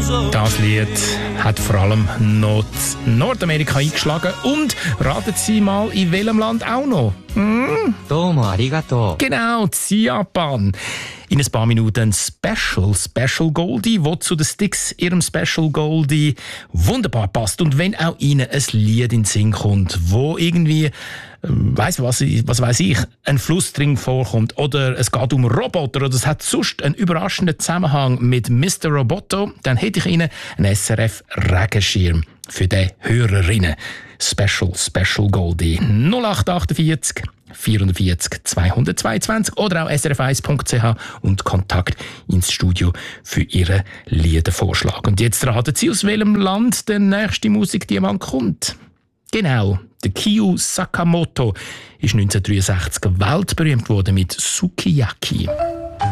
Das Lied hat vor allem noch Nordamerika eingeschlagen. Und raten Sie mal, in welchem Land auch noch? Domo arigato. Genau, Japan. In ein paar Minuten ein Special Goldie, wo zu den Sticks ihrem Special Goldie wunderbar passt. Und wenn auch Ihnen ein Lied in den Sinn kommt, wo irgendwie, was weiß ich, ein Fluss drin vorkommt oder es geht um Roboter oder es hat sonst einen überraschenden Zusammenhang mit Mr. Roboto, dann hätte ich Ihnen einen SRF-Regenschirm für die Hörerinnen. Special Goldie 0848 440 222 oder auch srf1.ch und Kontakt ins Studio für Ihren Liedervorschlag. Und jetzt raten Sie, aus welchem Land der nächste Musikdiamant kommt. Genau, der Kiyu Sakamoto ist 1963 weltberühmt worden mit Sukiyaki.